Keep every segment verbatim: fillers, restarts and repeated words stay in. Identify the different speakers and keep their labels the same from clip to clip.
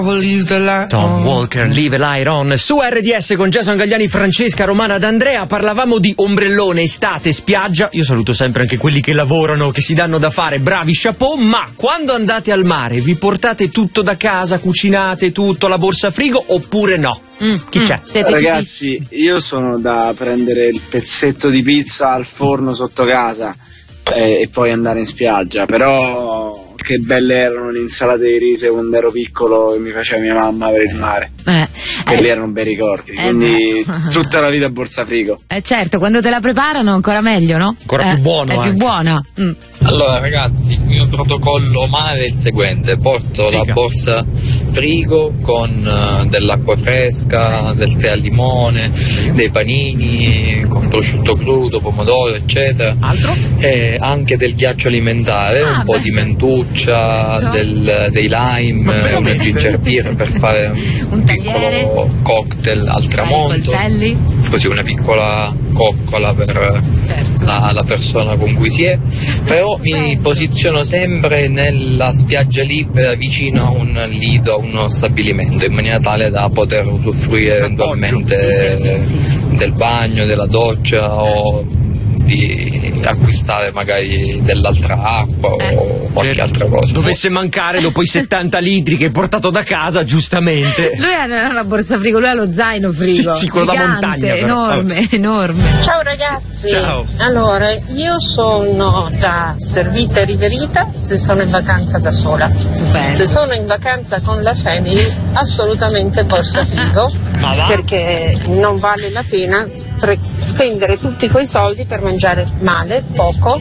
Speaker 1: Tom Walker, Leave a Light On. Su R D S con Jason Gagliani, Francesca Romana d'Andrea. Parlavamo di ombrellone, estate, spiaggia. Io saluto sempre anche quelli che lavorano, che si danno da fare, bravi, chapeau. Ma quando andate al mare vi portate tutto da casa, cucinate tutto, la borsa frigo oppure no? Mm, Chi mm, c'è?
Speaker 2: Ragazzi, io sono da prendere il pezzetto di pizza al forno sotto casa e, e poi andare in spiaggia. Però che belle erano le insalate di riso quando ero piccolo e mi faceva mia mamma per il mare. Eh, Quelli eh, erano bei ricordi, eh, quindi beh. tutta la vita a borsa frigo.
Speaker 3: Eh certo, quando te la preparano ancora meglio, no?
Speaker 1: Ancora
Speaker 3: eh,
Speaker 1: più buono.
Speaker 3: È
Speaker 1: anche.
Speaker 3: più buona. Mm.
Speaker 4: Allora ragazzi, il mio protocollo mare è il seguente: porto Dica. la borsa frigo con uh, dell'acqua fresca, del tè al limone, dei panini con prosciutto crudo, pomodoro eccetera.
Speaker 1: Altro?
Speaker 4: E anche del ghiaccio alimentare,
Speaker 3: ah,
Speaker 4: un po'
Speaker 3: beh,
Speaker 4: di mentuccia, certo. del, dei lime, una ginger beer per fare un,
Speaker 3: un
Speaker 4: piccolo cocktail al tramonto, così una piccola coccola per certo. la, la persona con cui si è. Però mi posiziono sempre nella spiaggia libera vicino a un lido, a uno stabilimento, in maniera tale da poter usufruire eventualmente del bagno, della doccia o di acquistare magari dell'altra acqua eh. o qualche certo. altra cosa.
Speaker 1: Dovesse mancare dopo i settanta litri che hai portato da casa, giustamente.
Speaker 3: Lui ha una borsa frigo, lui ha lo zaino frigo.
Speaker 1: Sì, sì, quello da montagna. Però.
Speaker 3: Enorme, enorme.
Speaker 5: Ciao ragazzi.
Speaker 1: Ciao.
Speaker 5: Allora, io sono da servita e riverita se sono in vacanza da sola.
Speaker 3: Bene.
Speaker 5: Se sono in vacanza con la family, assolutamente borsa frigo, perché non vale la pena spre- spendere tutti quei soldi per mangiare male, poco,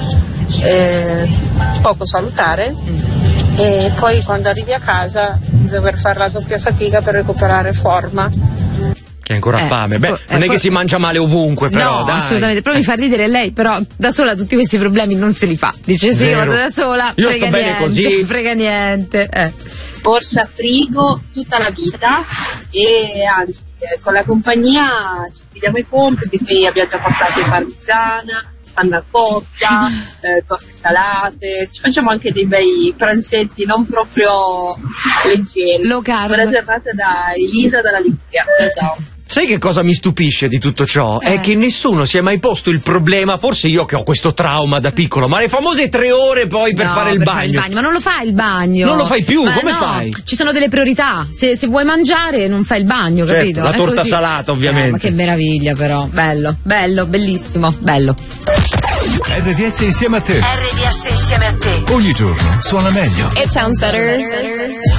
Speaker 5: eh, poco salutare e poi quando arrivi a casa dover fare la doppia fatica per recuperare forma.
Speaker 1: Che ancora
Speaker 3: eh,
Speaker 1: fame. Beh,
Speaker 3: eh,
Speaker 1: non è che si mangia male ovunque, però.
Speaker 3: No,
Speaker 1: dai.
Speaker 3: assolutamente. Però mi fa ridere lei, però da sola tutti questi problemi non se li fa. Dice sì, vado da sola,
Speaker 1: io
Speaker 3: frega
Speaker 1: sto
Speaker 3: niente,
Speaker 1: bene così.
Speaker 3: frega niente. Eh.
Speaker 6: Borsa frigo tutta la vita e anzi con la compagnia ci dividiamo i compiti, qui abbiamo già portato parmigiana, panna cotta, eh, torte salate, ci facciamo anche dei bei pranzetti non proprio leggeri.
Speaker 3: Low carb.
Speaker 6: Buona giornata da Elisa dalla Liguria. Ciao ciao.
Speaker 1: Sai che cosa mi stupisce di tutto ciò?
Speaker 3: Eh.
Speaker 1: È che nessuno si è mai posto il problema, forse io che ho questo trauma da piccolo, ma le famose tre ore poi per
Speaker 3: no,
Speaker 1: fare il
Speaker 3: per
Speaker 1: bagno.
Speaker 3: Fare il bagno. Ma non lo fai il bagno.
Speaker 1: Non lo fai più,
Speaker 3: ma
Speaker 1: come
Speaker 3: no,
Speaker 1: fai?
Speaker 3: Ci sono delle priorità. Se, se vuoi mangiare non fai il bagno,
Speaker 1: certo,
Speaker 3: capito?
Speaker 1: La
Speaker 3: È
Speaker 1: torta
Speaker 3: così.
Speaker 1: salata, ovviamente.
Speaker 3: Eh, ma che meraviglia però. Bello, bello, bellissimo, bello.
Speaker 7: R D S insieme a te.
Speaker 8: R D S insieme a te.
Speaker 7: Ogni giorno suona meglio.
Speaker 8: It sounds better.